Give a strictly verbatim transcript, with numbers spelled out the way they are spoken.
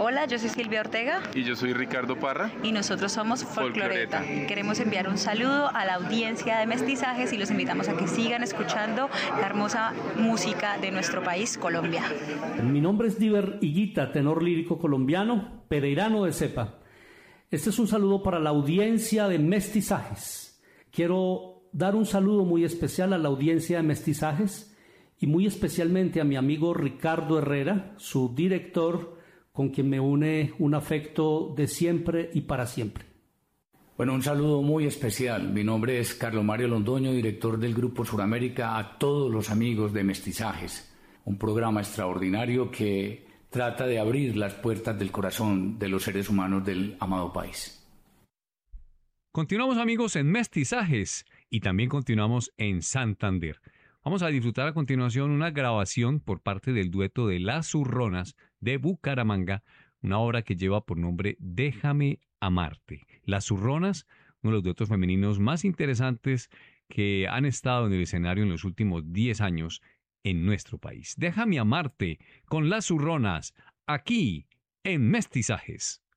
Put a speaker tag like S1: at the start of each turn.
S1: Hola, yo soy Silvia Ortega.
S2: Y yo soy Ricardo Parra.
S1: Y nosotros somos Folcloreta. Folcloreta. Queremos enviar un saludo a la audiencia de Mestizajes y los invitamos a que sigan escuchando la hermosa música de nuestro país, Colombia.
S3: Mi nombre es Diver Higuita, tenor lírico colombiano, pereirano de cepa. Este es un saludo para la audiencia de Mestizajes. Quiero dar un saludo muy especial a la audiencia de Mestizajes y muy especialmente a mi amigo Ricardo Herrera, su director, con quien me une un afecto de siempre y para siempre.
S4: Bueno, un saludo muy especial. Mi nombre es Carlos Mario Londoño, director del Grupo Suramérica, a todos los amigos de Mestizajes, un programa extraordinario que trata de abrir las puertas del corazón de los seres humanos del amado país.
S5: Continuamos, amigos, en Mestizajes y también continuamos en Santander. Vamos a disfrutar a continuación una grabación por parte del dueto de Las Zurronas de Bucaramanga, una obra que lleva por nombre Déjame Amarte. Las Zurronas, uno de los duetos femeninos más interesantes que han estado en el escenario en los últimos diez años en nuestro país. Déjame Amarte con Las Zurronas, aquí en Mestizajes.